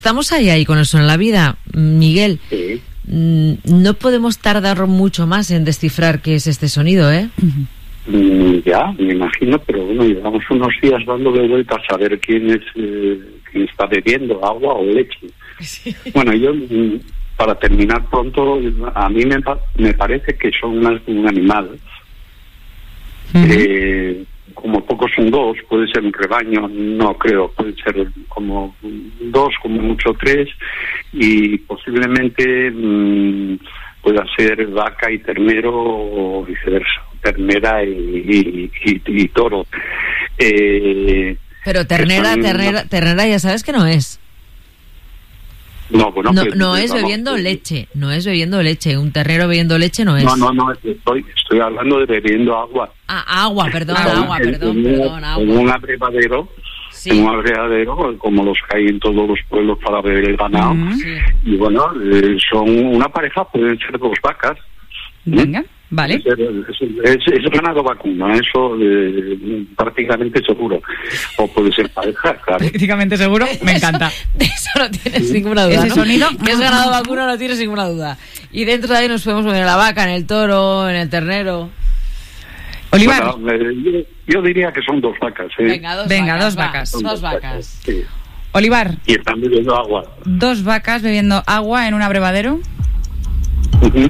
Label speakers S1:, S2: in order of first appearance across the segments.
S1: Estamos ahí con eso en la vida, Miguel.
S2: Sí.
S1: No podemos tardar mucho más en descifrar qué es este sonido, ¿eh?
S2: Ya, me imagino, pero bueno, llevamos unos días dándole vueltas a ver quién está bebiendo agua o leche.
S1: Sí.
S2: Bueno, yo, para terminar pronto, a mí me parece que son más de un animal. Como poco son dos, puede ser un rebaño, no creo, puede ser como dos, como mucho tres, y posiblemente pueda ser vaca y ternero o viceversa, ternera y toro.
S1: Pero ternera ya sabes que no es.
S2: No, bueno,
S1: no es bebiendo leche, no es bebiendo leche. Un ternero bebiendo leche no es.
S2: No, estoy hablando de bebiendo agua.
S1: Agua.
S2: En un abrevadero,
S1: sí.
S2: En un abrevadero, como los que hay en todos los pueblos para beber el ganado.
S1: Sí.
S2: Y bueno, son una pareja, pueden ser dos vacas.
S3: Venga. Vale.
S2: Es ganado vacuno, eso prácticamente seguro. O puede ser pareja, claro.
S3: Prácticamente seguro, me encanta.
S1: De eso no tienes ninguna duda.
S3: Ese sonido.
S1: Que es ganado vacuno, no tienes ninguna duda. Y dentro de ahí nos podemos poner en la vaca, en el toro, en el ternero.
S3: Olivar.
S2: Bueno, yo diría que son dos vacas.
S1: Venga, dos vacas.
S2: Dos vacas. Sí.
S3: Olivar.
S2: Y están bebiendo agua.
S3: Dos vacas bebiendo agua en un abrevadero.
S2: Uh-huh.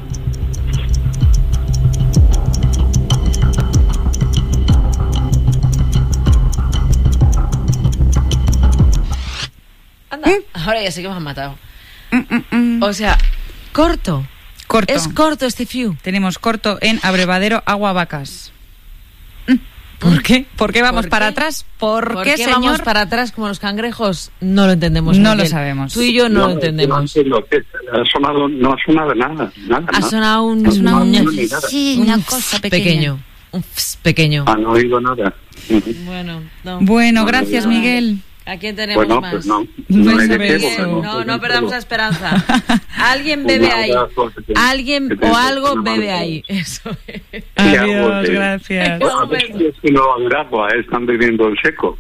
S1: Anda, ahora ya sé que me han matado. O sea, corto. Es corto este few.
S3: Tenemos corto en abrevadero agua vacas. ¿Por qué? ¿Por qué vamos para atrás? ¿Por qué, señor?
S1: Vamos para atrás como los cangrejos? No lo entendemos.
S3: No lo sabemos.
S1: Tú y yo no lo entendemos.
S2: No ha sonado nada.
S1: Ha sonado una cosa pequeño. Un pequeño.
S2: No he oído nada.
S3: Bueno, gracias, Miguel.
S1: ¿A quién tenemos más?
S2: Pues no
S1: perdamos la esperanza. Alguien bebe ahí. Alguien o algo bebe ahí. Eso es.
S3: Adiós, gracias.
S2: Es que no va a haber agua, están bebiendo el seco.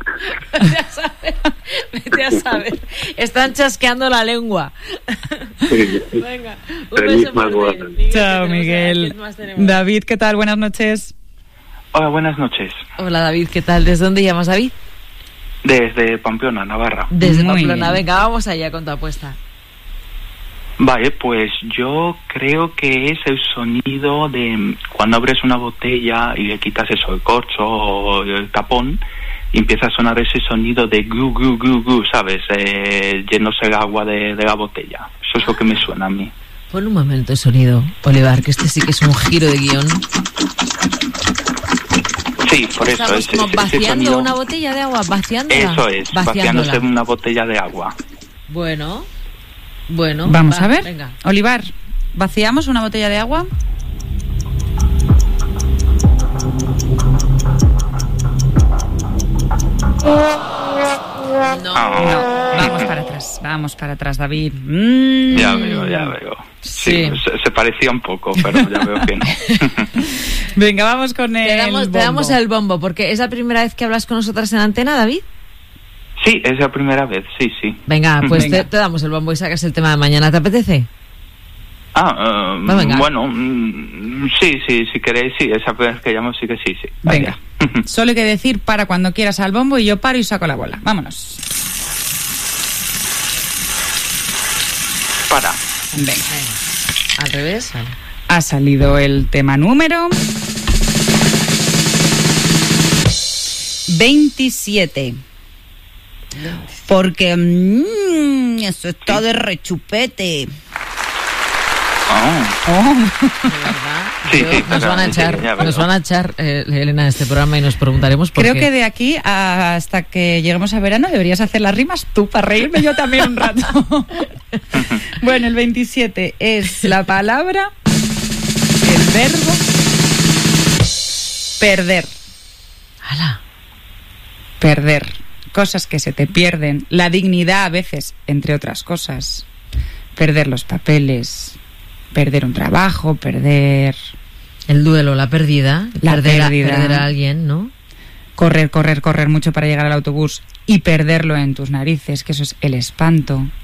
S1: Vete a saber. Están chasqueando la lengua.
S2: Sí.
S1: Venga, un beso para ti.
S3: Chao, Miguel. David, ¿qué tal? Buenas noches.
S4: Hola, buenas noches.
S1: Hola, David, ¿qué tal? ¿Desde dónde llamas, David?
S4: Desde Pamplona, Navarra.
S1: Desde Pamplona, venga, vamos allá con tu apuesta.
S4: Vale, pues yo creo que es el sonido de cuando abres una botella y le quitas eso, el corcho o el tapón, y empieza a sonar ese sonido de gu, gu, gu, gu, ¿sabes? Yéndose el agua de la botella. Eso es lo que me suena a mí.
S1: Pon un momento el sonido, Olivar, que este sí que es un giro de guión.
S4: Sí, por eso.
S1: Estamos como vaciando sonido, una botella de agua, vaciándola.
S4: Eso es, vaciándose una botella de agua.
S1: Bueno.
S3: Vamos a ver.
S1: Venga.
S3: Olivar, ¿vaciamos una botella de agua?
S1: No.
S3: Vamos para atrás, David.
S4: Ya veo. Sí. Se parecía un poco, pero ya veo que no.
S3: Venga, vamos con
S1: te damos el bombo, porque es la primera vez que hablas con nosotras en antena, David.
S4: Sí, es la primera vez, sí.
S1: Venga, pues te damos el bombo y sacas el tema de mañana, ¿te apetece?
S4: Bueno, sí, si queréis, sí, esa vez que llamo sí que sí.
S3: Venga, solo hay que decir para cuando quieras al bombo y yo paro y saco la bola. Vámonos.
S4: Para.
S3: Venga.
S1: Al revés. Vale.
S3: Ha salido el tema número 27. Porque eso está de rechupete.
S1: Sí, nos van a echar, Elena, de este programa y nos preguntaremos por qué.
S3: Creo que de aquí hasta que lleguemos a verano deberías hacer las rimas tú para reírme yo también un rato. Bueno, el 27 es la palabra, el verbo perder.
S1: ¡Hala!
S3: Perder. Cosas que se te pierden. La dignidad a veces, entre otras cosas. Perder los papeles. Perder un trabajo, perder...
S1: El duelo, la pérdida. Perder a alguien, ¿no?
S3: Correr mucho para llegar al autobús y perderlo en tus narices, que eso es el espanto.